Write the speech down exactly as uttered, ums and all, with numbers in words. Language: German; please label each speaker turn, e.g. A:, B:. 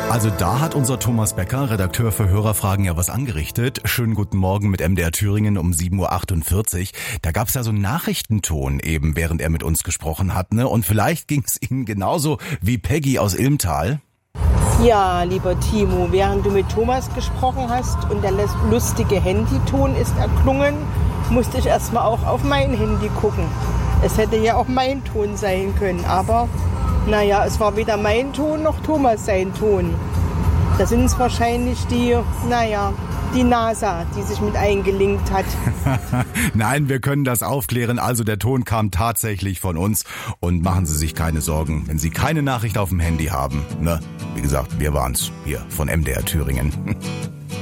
A: Also da hat unser Thomas Becker, Redakteur für Hörerfragen, ja was angerichtet. Schönen guten Morgen mit M D R Thüringen um sieben Uhr achtundvierzig. Da gab's ja so einen Nachrichtenton eben, während er mit uns gesprochen hat, ne? Und vielleicht ging's Ihnen genauso wie Peggy aus Ilmtal.
B: Ja, lieber Timo, während du mit Thomas gesprochen hast und der lustige Handyton ist erklungen, musste ich erstmal auch auf mein Handy gucken. Es hätte ja auch mein Ton sein können, aber naja, es war weder mein Ton noch Thomas sein Ton. Da sind es wahrscheinlich die, naja, die NASA, die sich mit eingelinkt hat.
A: Nein, wir können das aufklären. Also der Ton kam tatsächlich von uns. Und machen Sie sich keine Sorgen, wenn Sie keine Nachricht auf dem Handy haben. Ne? Wie gesagt, wir waren's hier von M D R Thüringen.